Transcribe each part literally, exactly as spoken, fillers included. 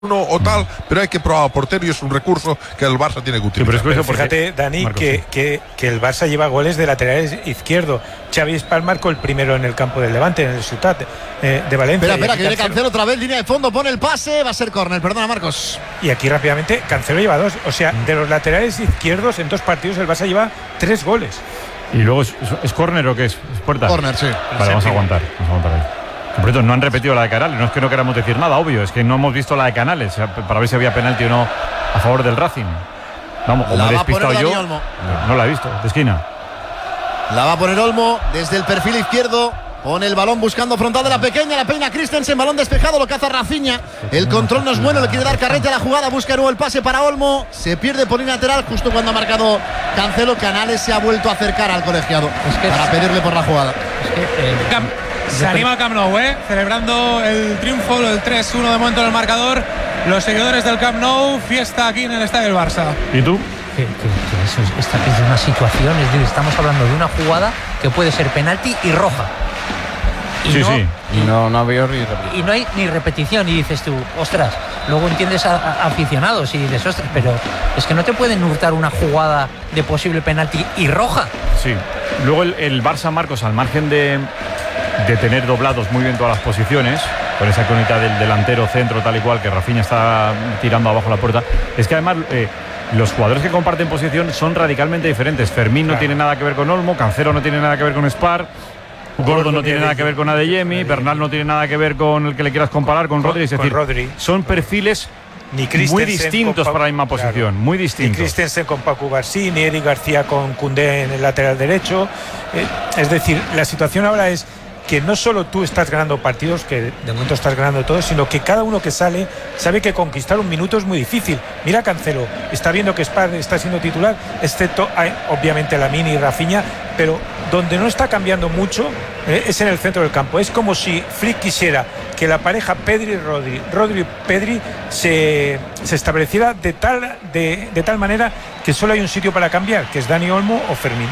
uno o tal, pero hay que probar a portero y es un recurso que el Barça tiene que utilizar. Sí, pero, pero fíjate, Dani, que, que, que el Barça lleva goles de laterales izquierdo. Xavi Espal marcó el primero en el campo del Levante, en el Ciutat eh, de Valencia. Espera, espera, que viene Cancelo otra vez, línea de fondo, pone el pase, va a ser córner, perdona Marcos. Y aquí rápidamente, Cancelo lleva dos, o sea, de los laterales izquierdos en dos partidos el Barça lleva tres goles. ¿Y luego es, es córner o qué es? ¿Es puerta? Córner, sí. Vale, vamos a aguantar, vamos a aguantar ahí. Por cierto, no han repetido la de Canales, no es que no queramos decir nada, obvio, es que no hemos visto la de Canales para ver si había penalti o no a favor del Racing. Vamos, como me he despistado yo, no, no la he visto, de esquina. La va a poner Olmo desde el perfil izquierdo. Pone el balón buscando frontal de la pequeña, la peina Christensen, balón despejado, lo caza Rafinha. El control no es bueno, le quiere dar carrete a la jugada, busca nuevo el pase para Olmo. Se pierde por línea lateral justo cuando ha marcado Cancelo. Canales se ha vuelto a acercar al colegiado es que para es, pedirle por la jugada. Es que, eh, Cam, se anima Camp Nou, ¿eh? Celebrando el triunfo, el tres uno de momento en el marcador. Los seguidores del Camp Nou, fiesta aquí en el estadio del Barça. ¿Y tú? Que, que, que eso es, esta es una situación, es decir, estamos hablando de una jugada que puede ser penalti y roja. Y sí, no, sí. Y no, no había ni repetición. Y no hay ni repetición. Y dices tú, ostras, luego entiendes a, a aficionados y dices, ostras, pero es que no te pueden hurtar una jugada de posible penalti y roja. Sí. Luego el, el Barça, Marcos, al margen de, de tener doblados muy bien todas las posiciones, con esa conita del delantero, centro, tal y cual, que Rafinha está tirando abajo la puerta, es que además eh, los jugadores que comparten posición son radicalmente diferentes. Fermín no claro. tiene nada que ver con Olmo, Cancelo no tiene nada que ver con Spar, Gordo no tiene nada que ver con Adeyemi, Bernal no tiene nada que ver con el que le quieras comparar, con Rodri. Es decir, Rodri. son perfiles muy distintos para la misma posición, claro. muy distintos. Ni Christensen con Paco García, ni Eric García con Koundé en el lateral derecho. Eh, es decir, la situación ahora es que no solo tú estás ganando partidos, que de momento estás ganando todos, sino que cada uno que sale sabe que conquistar un minuto es muy difícil. Mira Cancelo, está viendo que Spar está siendo titular, excepto obviamente Lamine y Rafinha, pero donde no está cambiando mucho eh, es en el centro del campo. Es como si Flick quisiera que la pareja Pedri-Rodri, Rodri-Pedri se, se estableciera de tal, de, de tal manera que solo hay un sitio para cambiar, que es Dani Olmo o Fermín.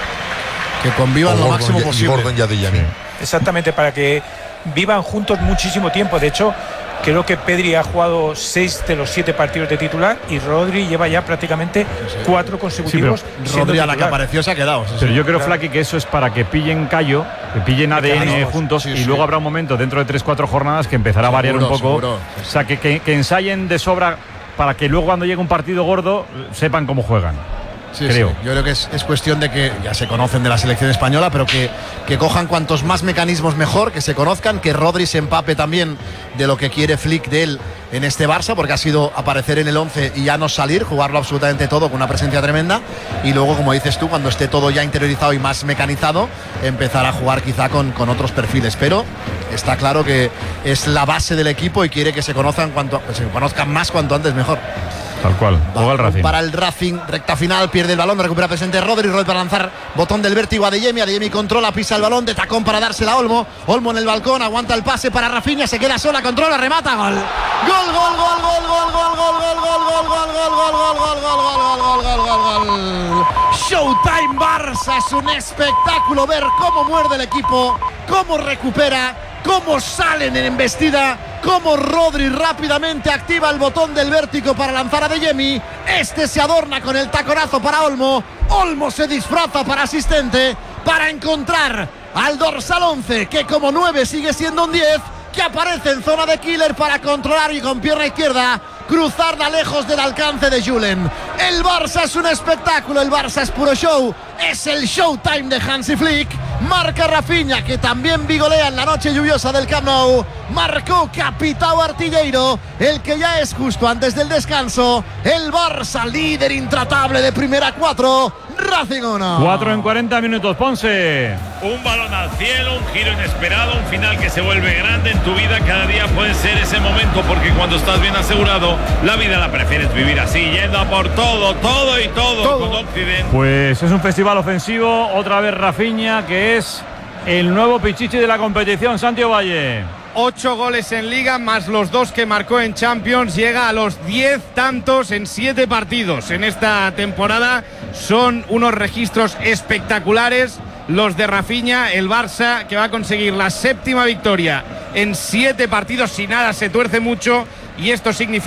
Que convivan lo Gordon máximo y, posible. Y Gordon y Adeyemi. Exactamente, para que vivan juntos muchísimo tiempo. De hecho, creo que Pedri ha jugado seis de los siete partidos de titular y Rodri lleva ya prácticamente cuatro consecutivos. Sí, Rodri a la que apareció se ha quedado. Sí, pero sí. yo creo, claro. Flaky, que eso es para que pillen callo, que pillen A D N claro, juntos sí, y sí. luego habrá un momento dentro de tres cuatro jornadas que empezará seguro, a variar un poco. Seguro, sí, sí. O sea, que, que, que ensayen de sobra para que luego cuando llegue un partido gordo sepan cómo juegan. Sí, creo. Sí. Yo creo que es, es cuestión de que ya se conocen de la selección española, pero que, que cojan cuantos más mecanismos mejor, que se conozcan, que Rodri se empape también de lo que quiere Flick de él en este Barça, porque ha sido aparecer en el once y ya no salir, jugarlo absolutamente todo con una presencia tremenda, y luego, como dices tú, cuando esté todo ya interiorizado y más mecanizado, empezar a jugar quizá con, con otros perfiles, pero está claro que es la base del equipo y quiere que se conozcan, cuanto, se conozcan más cuanto antes mejor. Tal cual, juega el Racing. Para el Racing, recta final, pierde el balón, recupera presente Rodri, Rodri para lanzar, botón del vértigo a Adeyemi, Adeyemi controla, pisa el balón, de tacón para dársela a Olmo, Olmo en el balcón, aguanta el pase para Rafinha, se queda sola, controla, remata, gol. Gol, gol, gol, gol, gol, gol, gol, gol, gol, gol, gol, gol, gol, gol, gol, gol, gol, gol, gol, gol. Showtime Barça, es un espectáculo ver cómo muerde el equipo, cómo recupera, cómo salen en embestida, cómo Rodri rápidamente activa el botón del vértigo para lanzar a Adeyemi. Este se adorna con el taconazo para Olmo. Olmo se disfraza para asistente para encontrar al dorsal once, que como nueve sigue siendo un diez, que aparece en zona de killer para controlar y con pierna izquierda cruzarla lejos del alcance de Julen. El Barça es un espectáculo, el Barça es puro show, es el showtime de Hansi Flick. Marca Rafinha, que también vigolea en la noche lluviosa del Camp Nou. Marcó Capitão Artilleiro, el que ya es justo antes del descanso. El Barça, líder intratable de primera cuatro, Racing uno. cuatro en cuarenta minutos, Ponce. Un balón al cielo, un giro inesperado, un final que se vuelve grande en tu vida. Cada día puede ser ese momento, porque cuando estás bien asegurado, la vida la prefieres vivir así, yendo a por todo, todo y todo, todo. Con Occidente. Pues es un festival ofensivo, otra vez Rafinha, que es el nuevo pichichi de la competición. Santiago Valle. Ocho goles en Liga, más los dos que marcó en Champions. Llega a los diez tantos en siete partidos en esta temporada. Son unos registros espectaculares los de Rafinha. El Barça, que va a conseguir la séptima victoria en siete partidos, si nada se tuerce mucho, y esto significa